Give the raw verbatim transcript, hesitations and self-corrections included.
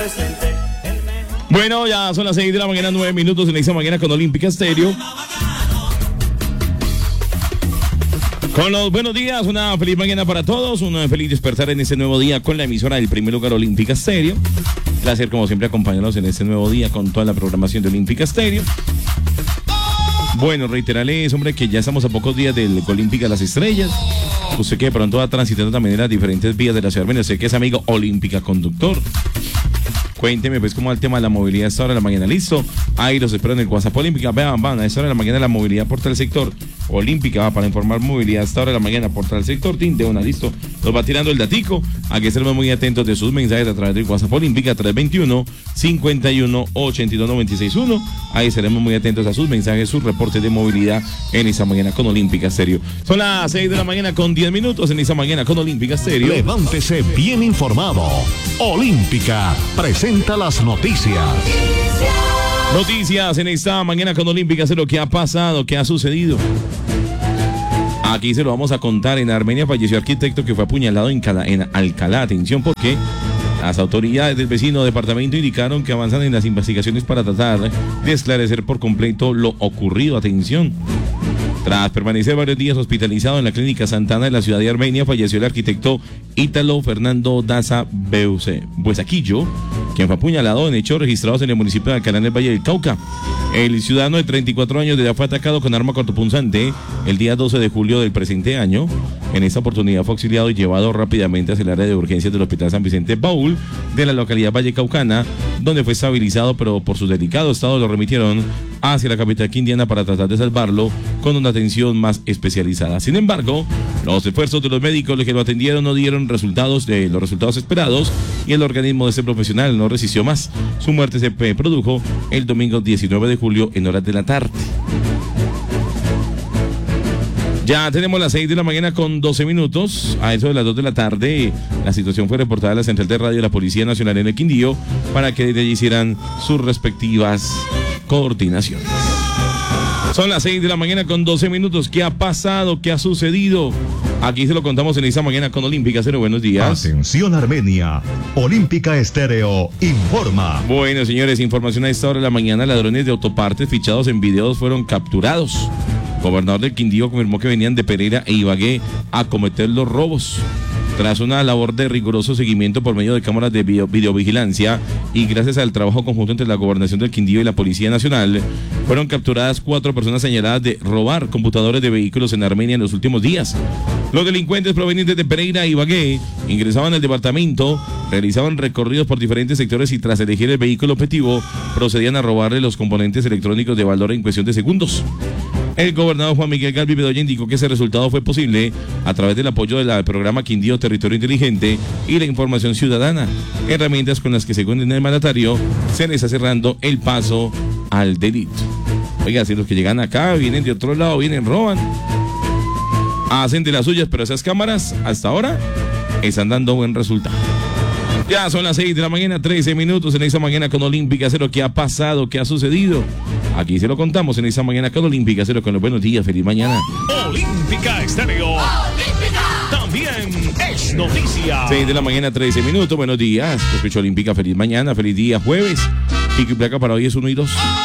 presente. Bueno, ya son las seis de la mañana, nueve minutos en esta mañana con Olímpica Estéreo. Con los buenos días, una feliz mañana para todos, un feliz despertar en este nuevo día con la emisora del primer lugar Olímpica Estéreo. Placer como siempre acompañarlos en este nuevo día con toda la programación de Olímpica Estéreo. Bueno, reiterarles, hombre, que ya estamos a pocos días del Olímpica de las Estrellas. Usted que de pronto va transitando también en las diferentes vías de la ciudad de Armenia, sé que es amigo Olímpica Conductor. Cuénteme pues cómo va el tema de la movilidad a esta hora de la mañana. Listo, ahí los espero en el WhatsApp Olímpica. Vean, van, a esta hora de la mañana la movilidad por tal sector. Olímpica va para informar movilidad a esta hora de la mañana por tal sector. Tin de una, listo. Nos va tirando el datico. Aquí estaremos muy atentos de sus mensajes a través del WhatsApp Olímpica tres veintiuno, cincuenta y uno, ochenta y dos, noventa y seis uno. Ahí estaremos muy atentos a sus mensajes, sus reportes de movilidad en esta mañana con Olímpica Estéreo. Son las seis de la mañana con diez minutos en esta mañana con Olímpica Estéreo. Levántese bien informado. Olímpica presenta las noticias. Noticias en esta mañana con Olímpica Estéreo. ¿Qué ha pasado? ¿Qué ha sucedido? Aquí se lo vamos a contar. En Armenia falleció arquitecto que fue apuñalado en, Cala, en Alcalá. Atención porque las autoridades del vecino departamento indicaron que avanzan en las investigaciones para tratar de esclarecer por completo lo ocurrido. Atención. Tras permanecer varios días hospitalizado en la clínica Santana de la ciudad de Armenia, falleció el arquitecto Ítalo Fernando Daza Beuse, Buesaquillo, quien fue apuñalado en hechos registrados en el municipio de Alcalá, en el Valle del Cauca. El ciudadano de treinta y cuatro años de edad fue atacado con arma cortopunzante el día doce de julio del presente año. En esta oportunidad fue auxiliado y llevado rápidamente hacia el área de urgencias del Hospital San Vicente Baúl de la localidad vallecaucana, donde fue estabilizado, pero por su delicado estado lo remitieron hacia la capital quindiana para tratar de salvarlo con una atención más especializada. Sin embargo, los esfuerzos de los médicos que lo atendieron no dieron resultados de los resultados esperados y el organismo de este profesional no resistió más. Su muerte se produjo el domingo diecinueve de julio en horas de la tarde. Ya tenemos las seis de la mañana con doce minutos. A eso de las dos de la tarde, la situación fue reportada a la central de radio de la Policía Nacional en el Quindío para que desde allí hicieran sus respectivas coordinaciones. Son las seis de la mañana con doce minutos. ¿Qué ha pasado? ¿Qué ha sucedido? Aquí se lo contamos en esta mañana con Olímpica Estéreo. Buenos días. Atención Armenia. Olímpica Estéreo informa. Bueno, señores, información a esta hora de la mañana. Ladrones de autopartes fichados en videos fueron capturados. Gobernador del Quindío confirmó que venían de Pereira e Ibagué a cometer los robos. Tras una labor de riguroso seguimiento por medio de cámaras de video, videovigilancia y gracias al trabajo conjunto entre la Gobernación del Quindío y la Policía Nacional, fueron capturadas cuatro personas señaladas de robar computadores de vehículos en Armenia en los últimos días. Los delincuentes provenientes de Pereira e Ibagué ingresaban al departamento, realizaban recorridos por diferentes sectores y tras elegir el vehículo objetivo, procedían a robarle los componentes electrónicos de valor en cuestión de segundos. El gobernador Juan Miguel Galvis Bedoya indicó que ese resultado fue posible a través del apoyo del programa Quindío Territorio Inteligente y la información ciudadana, herramientas con las que, según el mandatario, se les está cerrando el paso al delito. Oiga, si los que llegan acá vienen de otro lado, vienen, roban, hacen de las suyas, pero esas cámaras hasta ahora están dando buen resultado. Ya son las seis de la mañana, trece minutos en esta mañana con Olímpica Cero. ¿Qué ha pasado? ¿Qué ha sucedido? Aquí se lo contamos en esta mañana con Olímpica Cero, con los buenos días. Feliz mañana. Olímpica Estéreo. Olímpica. También es noticia. seis de la mañana, trece minutos. Buenos días. Escucho Olímpica. Feliz mañana. Feliz día jueves. Y que placa para hoy es uno y dos.